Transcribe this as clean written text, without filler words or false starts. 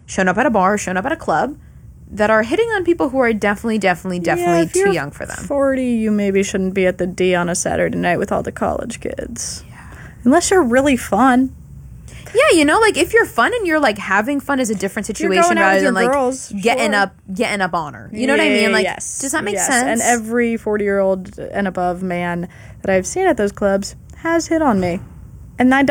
showing up at a bar, showing up at a club, that are hitting on people who are definitely too young for them. 40, you maybe shouldn't be at the D on a Saturday night with all the college kids. Yeah. Unless you're really fun. Yeah, you know, like, if you're fun and you're, like, having fun is a different situation rather than, like, getting up on her. You know what I mean? Like, does that make sense? And every 40-year-old and above man that I've seen at those clubs has hit on me. And